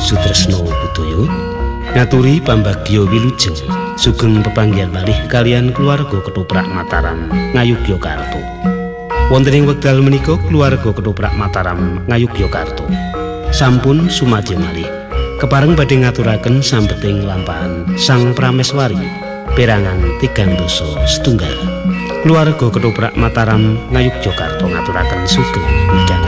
Sutresno Budaya ngaturi pambagya wilujeng sugeng pepanggihan malih kalian keluarga Ketoprak Mataram Ngayogyakarta. Wonten ing wekdal menika keluarga Ketoprak Mataram Ngayogyakarta sampun sumadya malih kepareng badhe ngaturaken sambeting lampahan Sang Prameswari perangan 3 Keluarga Ketoprak Mataram Ngayogyakarta ngaturaken sugeng ingkang